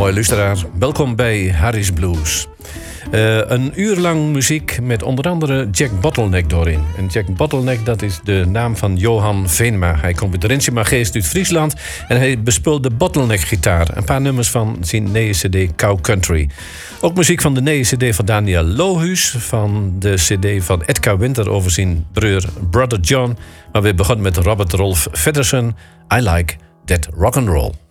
Mooi luisteraar, welkom bij Harry's Blues. Een uur lang muziek met onder andere Jack Bottleneck doorin. En Jack Bottleneck, dat is de naam van Johan Veenma. Hij komt uit de Rensje-Mageest uit Friesland en hij bespeelt de Bottleneck-gitaar. Een paar nummers van zijn nieuwe cd Cow Country. Ook muziek van de nieuwe cd van Daniel Lohuus, van de cd van Edgar Winter over zijn broer Brother John. Maar we begonnen met Robert Rolf Feddersen, I Like That Rock'n'Roll.